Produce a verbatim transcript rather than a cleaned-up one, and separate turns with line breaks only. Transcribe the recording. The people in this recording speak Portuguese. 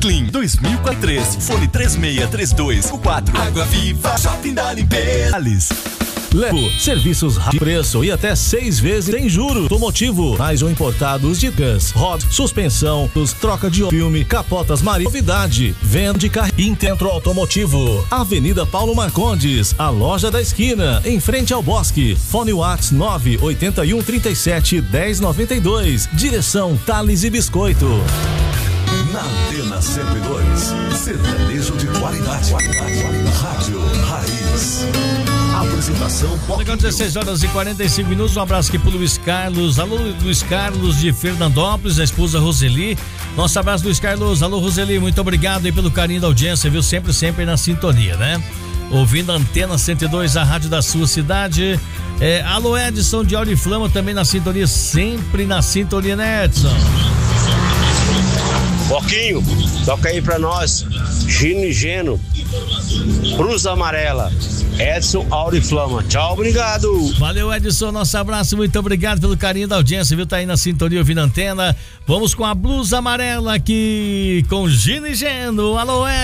Clean dois mil e quatorze, fone três seis três dois quatro. Água Viva, Shopping da Limpeza.
Levo, serviços de preço e até seis vezes sem juros. Automotivo, mais um importados de dicas, rodas, suspensão, troca de filme, capotas Maria. Novidade, venda de carro. Intentro Automotivo, Avenida Paulo Marcondes, a loja da esquina, em frente ao Bosque. Fone Whats nove oito um, trinta e sete, dez, noventa e dois. Direção Thales e Biscoito.
Na Antena cento e dois, sertanejo de qualidade. Rádio Raiz. Apresentação
Legal, dezesseis horas e quarenta e cinco minutos. Um abraço aqui pro Luiz Carlos. Alô, Luiz Carlos de Fernandópolis, a esposa Roseli. Nosso abraço, Luiz Carlos. Alô, Roseli, muito obrigado aí pelo carinho da audiência, viu? Sempre, sempre na sintonia, né? Ouvindo a Antena cento e dois, a rádio da sua cidade. É, alô, Edson de Auriflama, também na sintonia, sempre na sintonia, né, Edson?
Boquinho, toca aí pra nós, Gino e Geno, Cruz Amarela, Edson Auriflama. Tchau, obrigado.
Valeu, Edson, nosso abraço, muito obrigado pelo carinho da audiência, viu? Tá aí na sintonia ouvindo a Antena. Vamos com a Blusa Amarela aqui com Gino e Geno. Alô, Edson.